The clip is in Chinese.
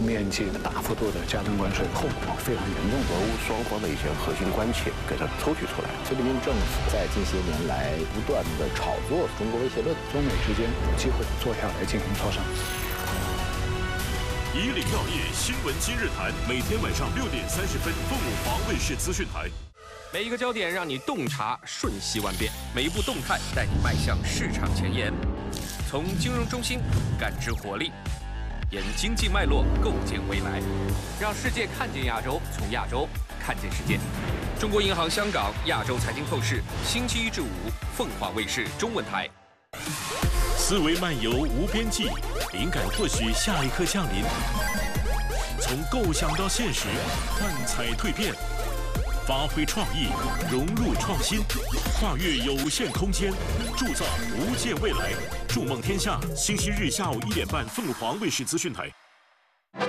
面积大幅度的加征关税，后果非常严重。 俄乌双方的一些核心关切给它抽取出来。 菲律宾政府在近些年来不断的炒作中国威胁论， 中美之间有机会坐下来进行磋商。 以岭药业新闻今日谈，每天晚上6点30分，凤凰卫视资讯台。 每一个焦点让你洞察瞬息万变，每一步动态带你迈向市场前沿。从金融中心感知活力，沿经济脉络构建未来，让世界看见亚洲，从亚洲看见世界。中国银行香港亚洲财经透视，星期1至5，凤凰卫视中文台。 思维漫游无边际，灵感或许下一刻降临。从构想到现实，幻彩蜕变。发挥创意，融入创新，跨越有限空间，铸造无限未来。筑梦天下，星期日下午1点半，凤凰卫视资讯台。